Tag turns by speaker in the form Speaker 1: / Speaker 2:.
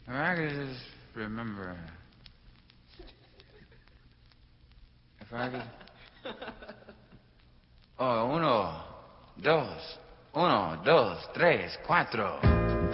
Speaker 1: If I could just remember. If I could. Oh, uno, dos, tres, cuatro.